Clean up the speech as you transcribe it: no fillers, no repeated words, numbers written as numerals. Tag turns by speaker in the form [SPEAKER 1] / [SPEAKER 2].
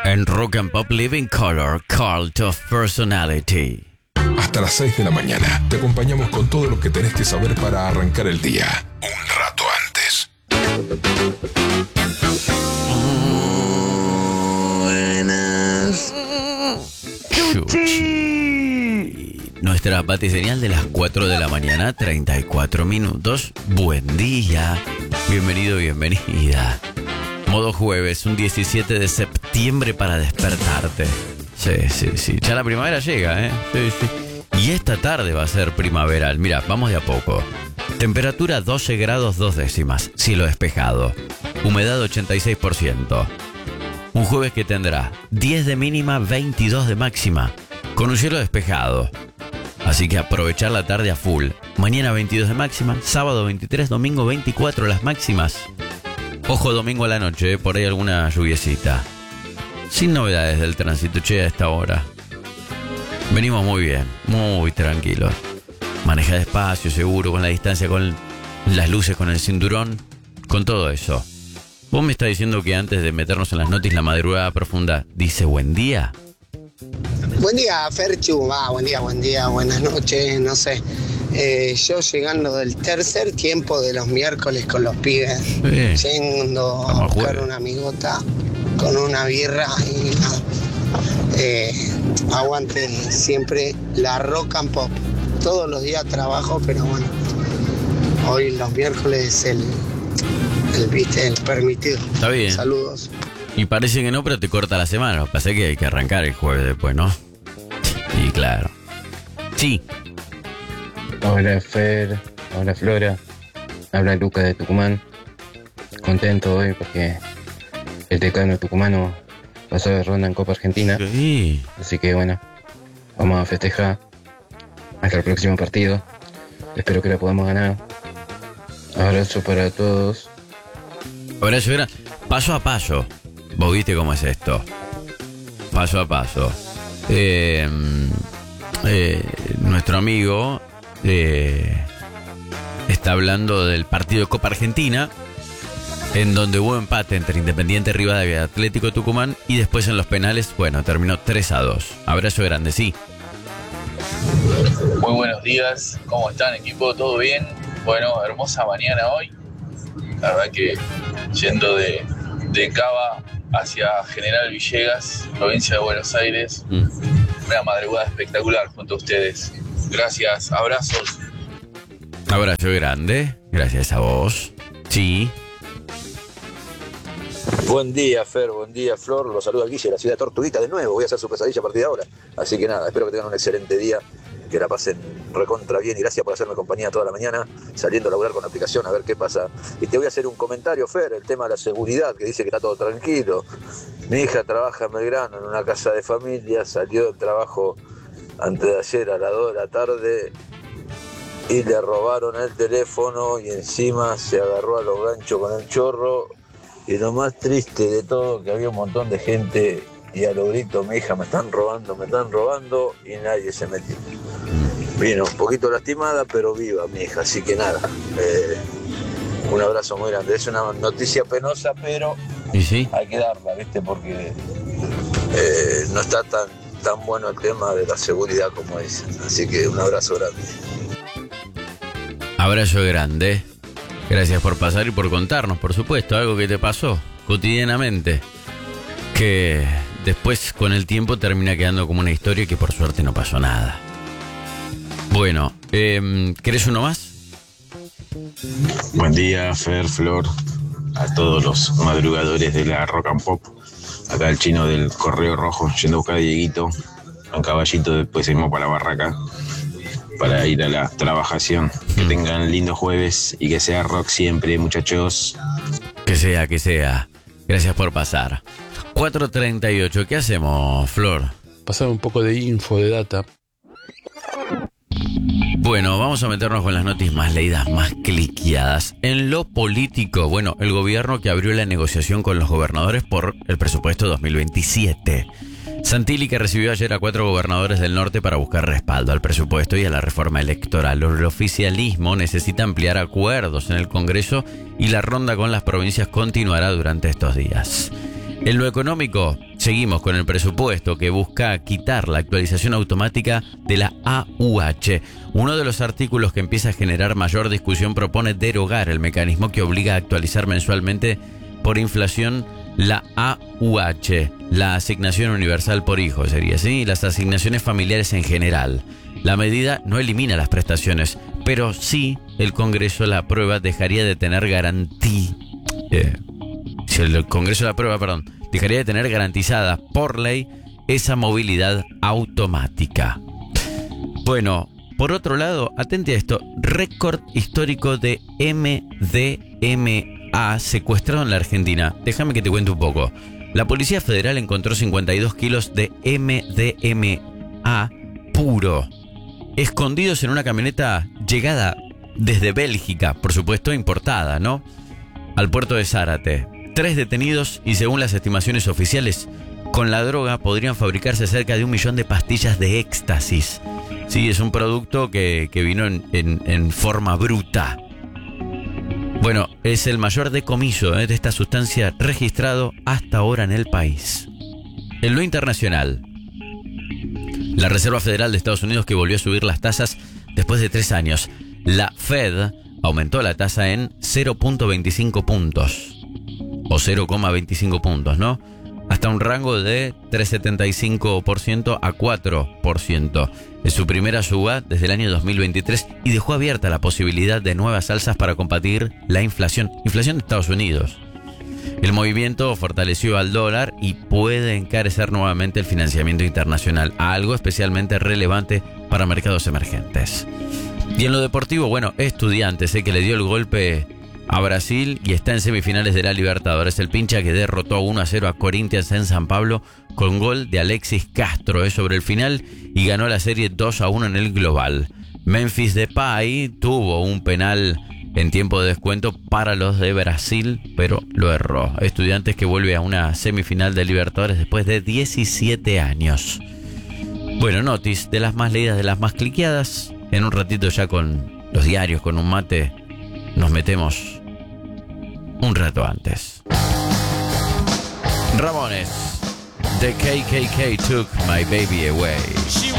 [SPEAKER 1] En Rock and Pop Living Color, Cult of Personality.
[SPEAKER 2] Hasta las 6 de la mañana te acompañamos con todo lo que tenés que saber para arrancar el día. Un rato antes.
[SPEAKER 3] Buenas.
[SPEAKER 1] Chuchi. Nuestra batiseñal de las 4 de la mañana, 34 minutos. Buen día. Bienvenido, bienvenida. Modo jueves, un 17 de septiembre para despertarte. Sí. Ya la primavera llega, ¿eh? Sí. Y esta tarde va a ser primaveral. Mira, vamos de a poco. Temperatura 12 grados 2 décimas. Cielo despejado. Humedad 86%. Un jueves que tendrá 10 de mínima, 22 de máxima. Con un cielo despejado. Así que aprovechar la tarde a full. Mañana 22 de máxima. Sábado 23, domingo 24 las máximas. Ojo, domingo a la noche, por ahí alguna lluviecita. Sin novedades del tránsito, che, a esta hora. Venimos muy bien, muy tranquilos. Maneja despacio, seguro, con la distancia, con las luces, con el cinturón, con todo eso. Vos me estás diciendo que antes de meternos en las noticias, la madrugada profunda dice buen día.
[SPEAKER 4] Buen día, Ferchu. Buen día, buenas noches, no sé. Yo llegando del tercer tiempo de los miércoles con los pibes, yendo a buscar una amigota con una birra y aguanten siempre la rock and pop. Todos los días trabajo, pero bueno, hoy los miércoles es el permitido.
[SPEAKER 1] Está bien.
[SPEAKER 4] Saludos.
[SPEAKER 1] Y parece que no, pero te corta la semana. Lo que pasa es que hay que arrancar el jueves después, ¿no? Y claro. Sí.
[SPEAKER 5] Hola Fer, hola Flora, habla Luca de Tucumán. Contento hoy porque el decano tucumano pasó de ronda en Copa Argentina.
[SPEAKER 1] Sí.
[SPEAKER 5] Así que bueno, vamos a festejar hasta el próximo partido. Espero que la podamos ganar. Abrazo para todos.
[SPEAKER 1] Abrazo grande. Paso a paso. Vos viste cómo es esto. Paso a paso. Nuestro amigo está hablando del partido de Copa Argentina, en donde hubo empate entre Independiente Rivadavia y Atlético Tucumán, y después en los penales, bueno, terminó 3-2. Abrazo grande, sí.
[SPEAKER 6] Muy buenos días, ¿cómo están, equipo? ¿Todo bien? Bueno, hermosa mañana hoy. La verdad que yendo de Cava hacia General Villegas, provincia de Buenos Aires, una madrugada espectacular junto a ustedes. Gracias, abrazos.
[SPEAKER 1] Abrazo grande, gracias a vos. Sí.
[SPEAKER 7] Buen día, Fer, buen día, Flor. Los saluda Guille de la ciudad de Tortuguita de nuevo. Voy a hacer su pesadilla a partir de ahora. Así que nada, espero que tengan un excelente día, que la pasen recontra bien y gracias por hacerme compañía toda la mañana, saliendo a laburar con la aplicación a ver qué pasa. Y te voy a hacer un comentario, Fer, el tema de la seguridad, que dice que está todo tranquilo. Mi hija trabaja en Belgrano, en una casa de familia, salió del trabajo antes de ayer a las 2 de la tarde y le robaron el teléfono y encima se agarró a los ganchos con el chorro. Y lo más triste de todo, que había un montón de gente y a los gritos, mi hija, me están robando, y nadie se metió. Vino un poquito lastimada, pero viva mi hija, así que nada, un abrazo muy grande. Es una noticia penosa, pero
[SPEAKER 1] ¿y sí?
[SPEAKER 7] Hay que darla, ¿viste? Porque no está tan bueno el tema de la seguridad como dicen. Así que un abrazo grande.
[SPEAKER 1] Abrazo grande. Gracias por pasar y por contarnos, por supuesto, algo que te pasó cotidianamente, que después con el tiempo termina quedando como una historia que por suerte no pasó nada. Bueno, ¿querés uno más?
[SPEAKER 8] Buen día, Fer, Flor, a todos los madrugadores de la Rock and Pop. Acá el chino del Correo Rojo, yendo a buscar a Dieguito, a caballito, después seguimos para la barraca, para ir a la trabajación. Que tengan lindo jueves y que sea rock siempre, muchachos.
[SPEAKER 1] Que sea. Gracias por pasar. 4:38, ¿qué hacemos, Flor?
[SPEAKER 9] Pasar un poco de info, de data.
[SPEAKER 1] Bueno, vamos a meternos con las noticias más leídas, más cliqueadas. En lo político, bueno, el gobierno que abrió la negociación con los gobernadores por el presupuesto 2027. Santilli, que recibió ayer a 4 gobernadores del norte para buscar respaldo al presupuesto y a la reforma electoral. El oficialismo necesita ampliar acuerdos en el Congreso y la ronda con las provincias continuará durante estos días. En lo económico, seguimos con el presupuesto que busca quitar la actualización automática de la AUH. Uno de los artículos que empieza a generar mayor discusión propone derogar el mecanismo que obliga a actualizar mensualmente por inflación la AUH, la asignación universal por hijo sería, ¿sí? Las asignaciones familiares en general. La medida no elimina las prestaciones, pero sí el Congreso la aprueba dejaría de tener garantía. Si el Congreso la aprueba, dejaría de tener garantizada por ley esa movilidad automática. Bueno, por otro lado, atente a esto, récord histórico de MDMA secuestrado en la Argentina. Déjame que te cuente un poco. La Policía Federal encontró 52 kilos de MDMA puro, escondidos en una camioneta llegada desde Bélgica, por supuesto importada, ¿no? Al puerto de Zárate. 3 detenidos y según las estimaciones oficiales, con la droga podrían fabricarse cerca de 1 millón de pastillas de éxtasis. Sí, es un producto que vino en forma bruta. Bueno, es el mayor decomiso de esta sustancia registrado hasta ahora en el país. En lo internacional, la Reserva Federal de Estados Unidos, que volvió a subir las tasas después de 3 años. La Fed aumentó la tasa en 0.25 puntos. O 0,25 puntos, ¿no? Hasta un rango de 3,75% a 4%. Es su primera suba desde el año 2023 y dejó abierta la posibilidad de nuevas alzas para combatir la inflación. Inflación de Estados Unidos. El movimiento fortaleció al dólar y puede encarecer nuevamente el financiamiento internacional, algo especialmente relevante para mercados emergentes. Y en lo deportivo, bueno, Estudiantes, que le dio el golpe a Brasil y está en semifinales de la Libertadores. El pincha que derrotó 1-0 a Corinthians en San Pablo con gol de Alexis Castro sobre el final y ganó la serie 2-1 en el global. Memphis Depay tuvo un penal en tiempo de descuento para los de Brasil, pero lo erró. Estudiantes que vuelve a una semifinal de Libertadores después de 17 años. Bueno, notis de las más leídas, de las más cliqueadas. En un ratito ya con los diarios, con un mate, nos metemos un rato antes. Ramones, The KKK Took My Baby Away.